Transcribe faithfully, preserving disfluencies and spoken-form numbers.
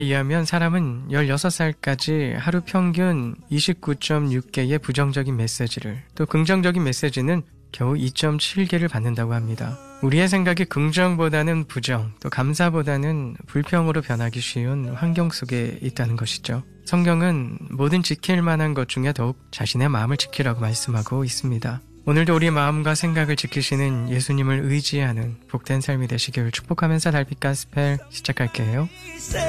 의하면 사람은 열여섯 살까지 하루 평균 이십구 점 육 개의 부정적인 메시지를, 또 긍정적인 메시지는 겨우 이 점 칠 개를 받는다고 합니다. 우리의 생각이 긍정보다는 부정, 또 감사보다는 불평으로 변하기 쉬운 환경 속에 있다는 것이죠. 성경은 모든 지킬 만한 것 중에 더욱 자신의 마음을 지키라고 말씀하고 있습니다. 오늘도 우리의 마음과 생각을 지키시는 예수님을 의지하는 복된 삶이 되시길 축복하면서 달빛 가스펠 시작할게요.